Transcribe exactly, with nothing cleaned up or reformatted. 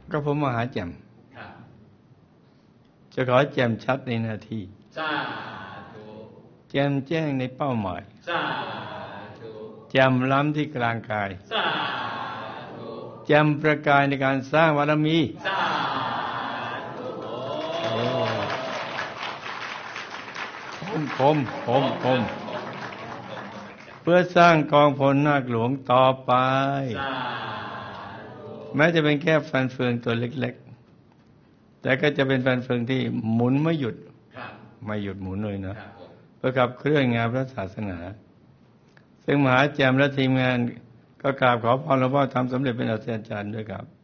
ก็ผมมหาแจ่มจะขอแจ่มชัดในหน้าที่แจ่มแจ้งในเป้าหมายแจ่มล้ำที่กลางกายแจ่มประกายในการสร้างบารมีผมผมผมผมเพื่อสร้างกองพลนาคหลวงต่อไปแม้จะเป็นแค่ฟันเฟืองตัวเล็กๆแต่ก็จะเป็นฟันเฟืองที่หมุนไม่หยุดไม่หยุดหมุนเลยนะเพื่อขับเคลื่อนงานพระศาสนาซึ่งมหาแจ่มและทีมงานก็กราบขอพรหลวงพ่อทำสำเร็จเป็นอาจารย์ด้วยครับ